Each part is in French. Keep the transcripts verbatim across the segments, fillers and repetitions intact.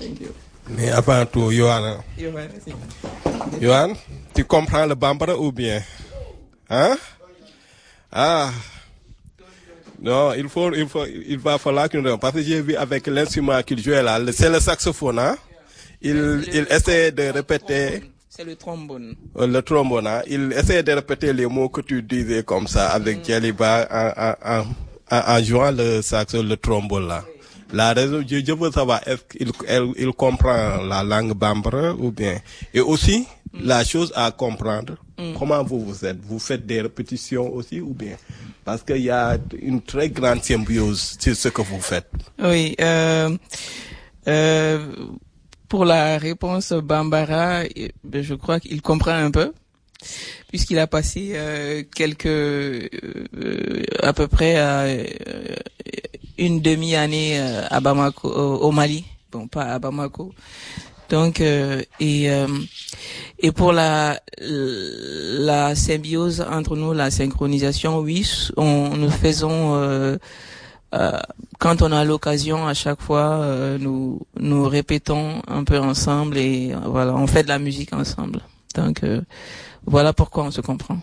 Thank you. Mais avant tout, Johan. Johan, si. Johan, tu comprends le bambara ou bien? Hein? Ah. Non, il faut, il faut, il va falloir que nous, parce que j'ai vu avec l'instrument qu'il jouait là, c'est le saxophone, hein? Il, il essaie de répéter. C'est le trombone. Le trombone, hein? Il essaie de répéter les mots que tu disais comme ça avec mm. Djeliba en, en, en, en jouant le saxo, le trombone là. La raison, je, je veux savoir, est-ce qu'il elle, il comprend la langue bambara ou bien? Et aussi, mm. la chose à comprendre, mm. comment vous vous êtes? Vous faites des répétitions aussi ou bien? Parce qu'il y a une très grande symbiose sur ce que vous faites. Oui, euh, euh, pour la réponse bambara, je crois qu'il comprend un peu, puisqu'il a passé euh, quelques, euh, à peu près euh, une demi-année euh, à Bamako, au, au Mali, bon pas à Bamako. Donc euh, et euh, et pour la la symbiose entre nous, la synchronisation, oui, on nous faisons euh, euh, quand on a l'occasion, à chaque fois, euh, nous nous répétons un peu ensemble et euh, voilà, on fait de la musique ensemble. Donc euh, voilà pourquoi on se comprend.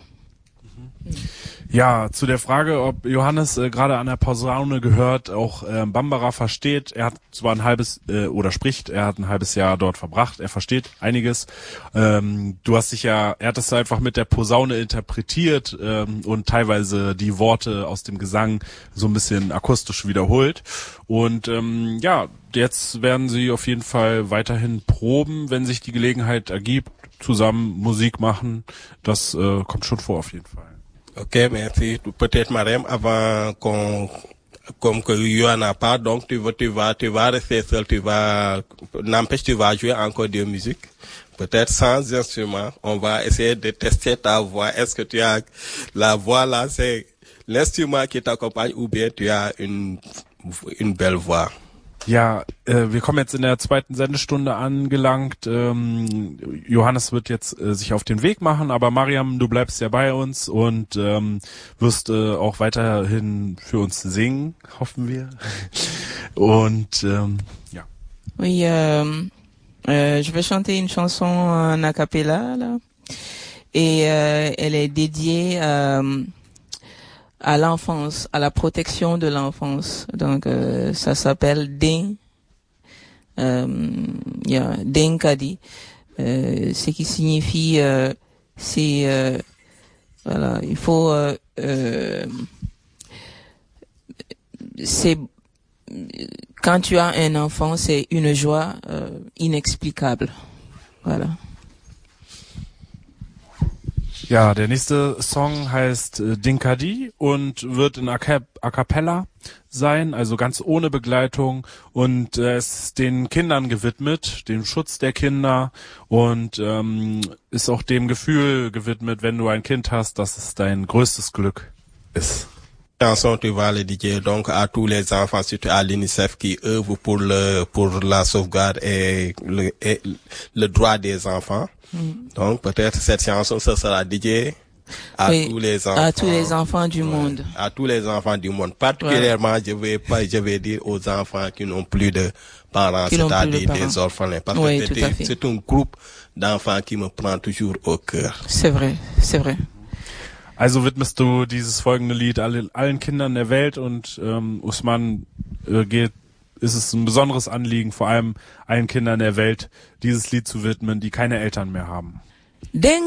Ja, zu der Frage, ob Johannes äh, gerade an der Posaune gehört, auch äh, Bambara versteht. Er hat zwar ein halbes, äh, oder spricht, er hat ein halbes Jahr dort verbracht, er versteht einiges. Ähm, du hast dich ja, er hat das einfach mit der Posaune interpretiert ähm, und teilweise die Worte aus dem Gesang so ein bisschen akustisch wiederholt. Und ähm, ja, jetzt werden sie auf jeden Fall weiterhin proben, wenn sich die Gelegenheit ergibt, zusammen Musik machen. Das äh, kommt schon vor auf jeden Fall. Ok, merci. Peut-être Marem, avant qu'on, comme que Yohan n'a pas, donc tu vas, tu vas, tu vas rester seul, tu vas, n'empêche, tu vas jouer encore de musique. Peut-être sans instrument. On va essayer de tester ta voix. Est-ce que tu as la voix là, c'est l'instrument qui t'accompagne ou bien tu as une, une belle voix? Ja, äh, wir kommen jetzt in der zweiten Sendestunde angelangt. Ähm, Johannes wird jetzt äh, sich auf den Weg machen, aber Mariam, du bleibst ja bei uns und ähm, wirst äh, auch weiterhin für uns singen, hoffen wir. Und ähm, ja. Oui, euh, euh, je vais chanter une chanson en a cappella là, et euh, elle est dédiée euh, à l'enfance, à la protection de l'enfance. Donc euh, ça s'appelle Ding, euh, yeah, Ding Kadi, euh, ce qui signifie euh, c'est euh, voilà, il faut euh, euh, c'est quand tu as un enfant, c'est une joie euh, inexplicable. Voilà. Ja, der nächste Song heißt äh, Dinkadi und wird in A Cappella sein, also ganz ohne Begleitung und äh, ist den Kindern gewidmet, dem Schutz der Kinder und ähm, ist auch dem Gefühl gewidmet, wenn du ein Kind hast, dass es dein größtes Glück ist. Chanson, tu vas le dédier donc à tous les enfants, surtout à l'UNICEF qui œuvre pour le pour la sauvegarde et le, et le droit des enfants. Mm. Donc peut-être cette chanson ce sera dédiée à oui, tous les enfants, à tous les enfants du ouais, monde, à tous les enfants du monde. Particulièrement, ouais. je vais pas, je vais dire aux enfants qui n'ont plus de parents, qui c'est-à-dire de des orphelins, parce oui, que c'est, c'est un groupe d'enfants qui me prend toujours au cœur. C'est vrai, c'est vrai. Also widmest du dieses folgende Lied alle, allen Kindern der Welt und ähm, Usman äh, geht, ist es ein besonderes Anliegen, vor allem allen Kindern der Welt, dieses Lied zu widmen, die keine Eltern mehr haben. Den